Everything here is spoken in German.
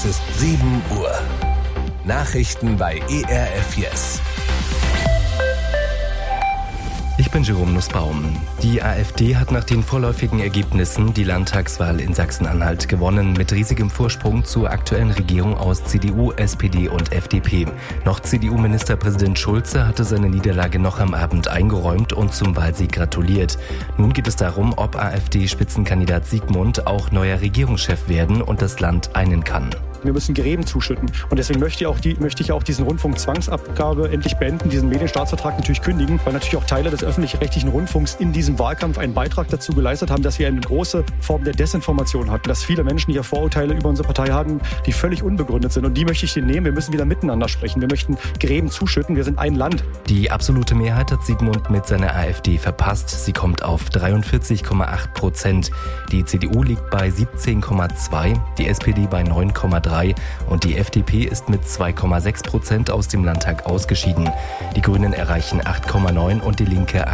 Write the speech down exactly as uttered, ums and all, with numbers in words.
Es ist sieben Uhr. Nachrichten bei E R F Yes. Ich bin Jerome Nussbaum. Die AfD hat nach den vorläufigen Ergebnissen die Landtagswahl in Sachsen-Anhalt gewonnen, mit riesigem Vorsprung zur aktuellen Regierung aus C D U, S P D und F D P. Noch C D U-Ministerpräsident Schulze hatte seine Niederlage noch am Abend eingeräumt und zum Wahlsieg gratuliert. Nun geht es darum, ob AfD-Spitzenkandidat Siegmund auch neuer Regierungschef werden und das Land einen kann. Wir müssen Gräben zuschütten. Und deswegen möchte ich auch, die, möchte ich auch diesen Rundfunkzwangsabgabe endlich beenden, diesen Medienstaatsvertrag natürlich kündigen, weil natürlich auch Teile des öffentlich-rechtlichen Rundfunks in diesem Wahlkampf einen Beitrag dazu geleistet haben, dass wir eine große Form der Desinformation hatten, dass viele Menschen hier Vorurteile über unsere Partei haben, die völlig unbegründet sind. Und die möchte ich hier nehmen. Wir müssen wieder miteinander sprechen. Wir möchten Gräben zuschütten. Wir sind ein Land. Die absolute Mehrheit hat Siegmund mit seiner AfD verpasst. Sie kommt auf dreiundvierzig Komma acht Prozent. Die C D U liegt bei siebzehn Komma zwei, die S P D bei neun Komma drei und die F D P ist mit zwei Komma sechs Prozent aus dem Landtag ausgeschieden. Die Grünen erreichen acht Komma neun und die Linke